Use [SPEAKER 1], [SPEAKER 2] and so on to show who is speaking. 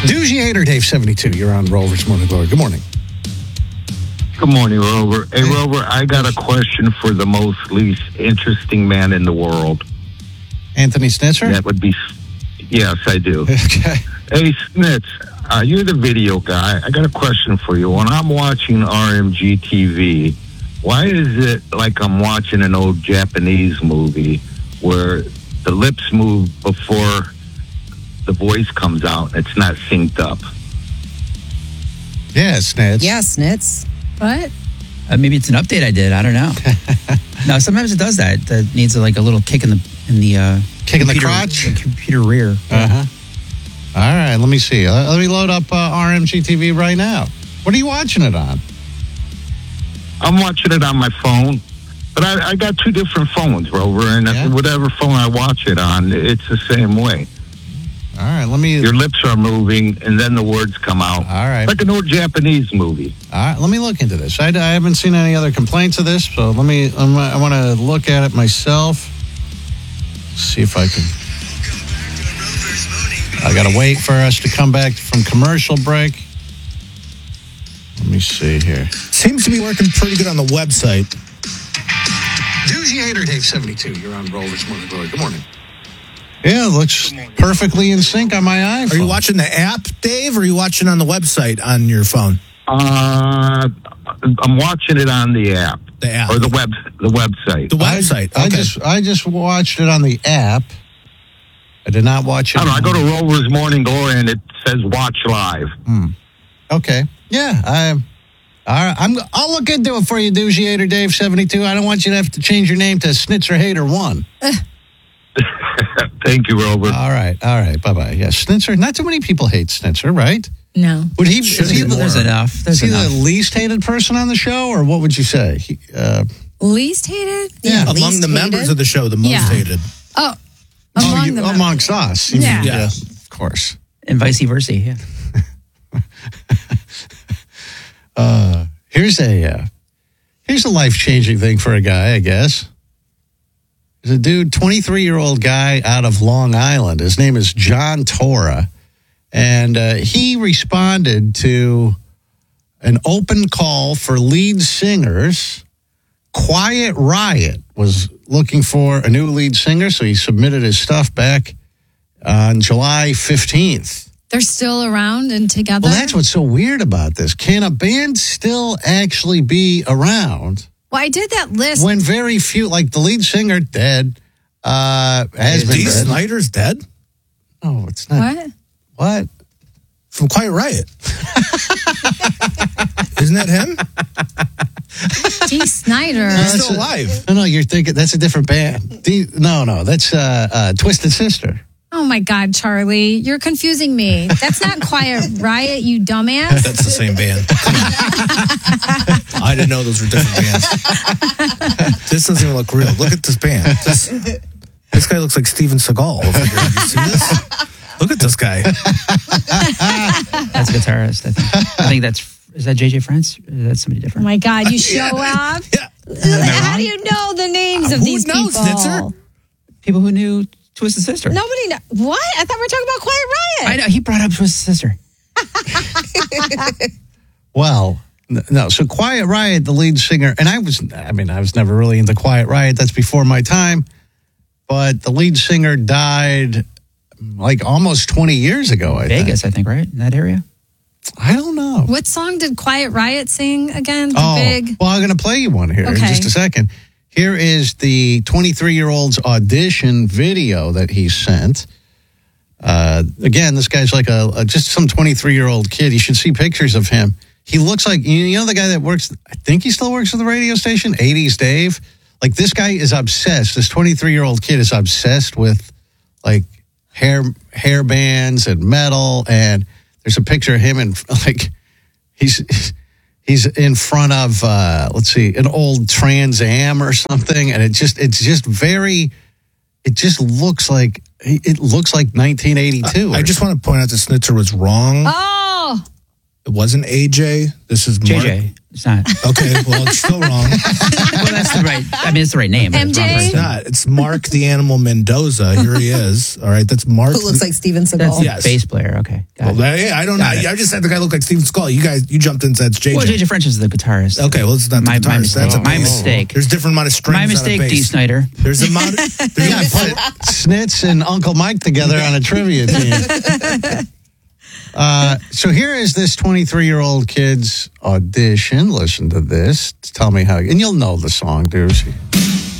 [SPEAKER 1] Doogie Hater, Dave 72. You're on Rover's Morning Glory. Good morning.
[SPEAKER 2] Good morning, Rover. Hey, Rover, I got a question for the least interesting man in the world.
[SPEAKER 1] Anthony Snitzer?
[SPEAKER 2] That would be... Yes, I do.
[SPEAKER 1] Okay.
[SPEAKER 2] Hey, Snitz, you're the video guy. I got a question for you. When I'm watching RMG TV, why is it like I'm watching an old Japanese movie where the lips move before the voice comes out? It's not synced up.
[SPEAKER 1] Yeah, Snitz.
[SPEAKER 3] Yeah, Snitz.
[SPEAKER 4] What?
[SPEAKER 5] Maybe it's an update I did. I don't know. No, sometimes it does that. That needs a little kick in the
[SPEAKER 1] kick in the crotch,
[SPEAKER 5] the computer rear.
[SPEAKER 1] All right, let me see. Let me load up RMG TV right now. What are you watching it on?
[SPEAKER 2] I'm watching it on my phone, but I got two different phones, Rover, and whatever phone I watch it on, it's the same way.
[SPEAKER 1] All right, let me...
[SPEAKER 2] Your lips are moving, and then the words come out.
[SPEAKER 1] All right.
[SPEAKER 2] Like an old Japanese movie.
[SPEAKER 1] All right, let me look into this. I haven't seen any other complaints of this, so let me... I want to look at it myself. See if I can... I got to wait for us to come back from commercial break. Let me see here.
[SPEAKER 6] Seems to be working pretty good on the website.
[SPEAKER 1] Doogie Hater, Dave 72. You're on Rover's Morning Glory. Good morning. Yeah, it looks perfectly in sync on my iPhone.
[SPEAKER 6] Are you watching the app, Dave, or are you watching on the website on your phone?
[SPEAKER 2] I'm watching it on the app.
[SPEAKER 6] The app.
[SPEAKER 2] Or the website.
[SPEAKER 6] The website.
[SPEAKER 1] I just watched it on the app. I did not watch it.
[SPEAKER 2] I go to Rover's Morning Glory and it says watch live.
[SPEAKER 1] Okay. Yeah, I'll look into it for you, Doogie Hater Dave 72. I don't want you to have to change your name to Snitzer Hater 1.
[SPEAKER 2] Thank you, Rover.
[SPEAKER 1] All right. Bye-bye. Yeah, Snitzer. Not too many people hate Snitzer, right?
[SPEAKER 4] No.
[SPEAKER 1] Would he?
[SPEAKER 5] There's enough.
[SPEAKER 1] Is he the least hated person on the show, or what would you say?
[SPEAKER 4] Least hated?
[SPEAKER 1] Yeah.
[SPEAKER 6] Among the members of the show, the most hated.
[SPEAKER 4] Oh,
[SPEAKER 1] amongst us.
[SPEAKER 4] Yeah.
[SPEAKER 1] Of course.
[SPEAKER 5] And vice versa, yeah.
[SPEAKER 1] Here's a life-changing thing for a guy, I guess. There's a dude, 23-year-old guy out of Long Island. His name is John Tora. And he responded to an open call for lead singers. Quiet Riot was looking for a new lead singer, so he submitted his stuff back on July 15th.
[SPEAKER 4] They're still around and together?
[SPEAKER 1] Well, that's what's so weird about this. Can a band still actually be around?
[SPEAKER 4] Well, I did that list.
[SPEAKER 1] When very few, like the lead singer, dead, has been
[SPEAKER 6] Dee
[SPEAKER 1] dead.
[SPEAKER 6] Snider's dead?
[SPEAKER 1] No, it's not. What?
[SPEAKER 6] From Quiet Riot. Isn't that him?
[SPEAKER 4] Dee Snider.
[SPEAKER 6] He's still alive.
[SPEAKER 1] No, you're thinking that's a different band. No, that's Twisted Sister.
[SPEAKER 4] Oh, my God, Charlie. You're confusing me. That's not Quiet Riot, you dumbass.
[SPEAKER 6] That's the same band. I didn't know those were different bands. This doesn't even look real. Look at this band. This guy looks like Steven Seagal over here. You see this? Look at this guy.
[SPEAKER 5] That's a guitarist, I think. I think is that JJ France? Or is that somebody
[SPEAKER 4] Oh,
[SPEAKER 5] different?
[SPEAKER 4] my God, you show up?
[SPEAKER 6] Yeah.
[SPEAKER 4] How do you know the names of these people?
[SPEAKER 6] Who knows, Snitzer?
[SPEAKER 5] People who knew Twisted Sister.
[SPEAKER 4] Nobody knows. What? I thought we were talking about Quiet Riot.
[SPEAKER 5] I know. He brought up Twisted Sister.
[SPEAKER 1] Well, no. So Quiet Riot, the lead singer, and I was never really into Quiet Riot. That's before my time. But the lead singer died like almost 20 years ago,
[SPEAKER 5] Vegas, I think, right? In that area?
[SPEAKER 1] I don't know.
[SPEAKER 4] What song did Quiet Riot sing again?
[SPEAKER 1] Well, I'm going to play you one here in just a second. Here is the 23-year-old's audition video that he sent. Again, this guy's like just some 23-year-old kid. You should see pictures of him. He looks like, you know the guy that works, I think he still works at the radio station, 80s Dave? Like, this guy is obsessed. This 23-year-old kid is obsessed with, like, hair bands and metal. And there's a picture of him and, like, he's in front of, let's see, an old Trans Am or something. And it just looks like 1982.
[SPEAKER 6] I just want to point out that Snitzer was wrong.
[SPEAKER 4] Oh!
[SPEAKER 6] It wasn't AJ. This is Mark.
[SPEAKER 5] JJ. It's not.
[SPEAKER 6] Okay, well, it's still wrong.
[SPEAKER 5] Well, that's the right. I mean, it's the right name. but it's wrong
[SPEAKER 4] MJ?
[SPEAKER 6] It's
[SPEAKER 5] person.
[SPEAKER 6] not. It's Mark the Animal Mendoza. Here he is. All right, that's Mark.
[SPEAKER 3] Who looks like Steven
[SPEAKER 5] That's
[SPEAKER 3] Seagal.
[SPEAKER 5] the
[SPEAKER 6] Yes.
[SPEAKER 5] bass player. Okay. Got
[SPEAKER 6] Well,
[SPEAKER 5] it.
[SPEAKER 6] I don't know.
[SPEAKER 5] Got it.
[SPEAKER 6] I just said the guy looked like Steven Seagal. You jumped in and said it's JJ.
[SPEAKER 5] Well, JJ French is the guitarist.
[SPEAKER 6] Okay, well, it's not the
[SPEAKER 5] My
[SPEAKER 6] guitarist.
[SPEAKER 5] mistake.
[SPEAKER 6] That's a
[SPEAKER 5] My
[SPEAKER 6] bass.
[SPEAKER 5] mistake.
[SPEAKER 6] There's different amount of strings.
[SPEAKER 5] My
[SPEAKER 6] on a
[SPEAKER 5] mistake,
[SPEAKER 6] bass.
[SPEAKER 5] D. Snyder.
[SPEAKER 6] There's a amount.
[SPEAKER 1] You got to put Snitz and Uncle Mike together on a trivia team. So here is this 23-year-old kid's audition. Listen to this. Tell me how, and you'll know the song, Doozy.